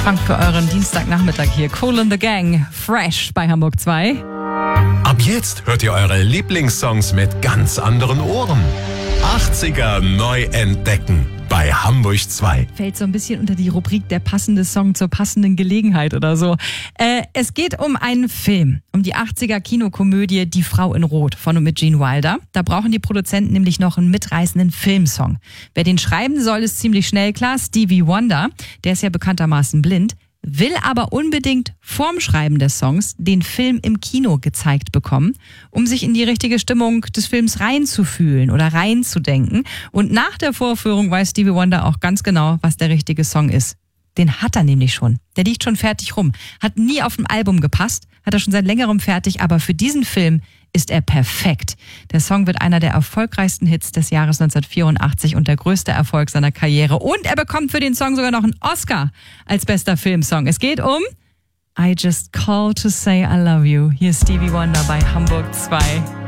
Anfang für euren Dienstagnachmittag hier. Kool and the Gang, Fresh bei Hamburg 2. Ab jetzt hört ihr eure Lieblingssongs mit ganz anderen Ohren. 80er neu entdecken bei Hamburg 2. Fällt so ein bisschen unter die Rubrik der passende Song zur passenden Gelegenheit oder so. Es geht um einen Film, um die 80er Kinokomödie Die Frau in Rot von und mit Gene Wilder. Da brauchen die Produzenten nämlich noch einen mitreißenden Filmsong. Wer den schreiben soll, ist ziemlich schnell klar. Stevie Wonder, der ist ja bekanntermaßen blind, will aber unbedingt vorm Schreiben des Songs den Film im Kino gezeigt bekommen, um sich in die richtige Stimmung des Films reinzufühlen oder reinzudenken. Und nach der Vorführung weiß Stevie Wonder auch ganz genau, was der richtige Song ist. Den hat er nämlich schon. Der liegt schon fertig rum. Hat nie auf ein Album gepasst, hat er schon seit längerem fertig, aber für diesen Film ist er perfekt. Der Song wird einer der erfolgreichsten Hits des Jahres 1984 und der größte Erfolg seiner Karriere. Und er bekommt für den Song sogar noch einen Oscar als bester Filmsong. Es geht um I Just Called to Say I Love You. Hier ist Stevie Wonder bei Hamburg 2.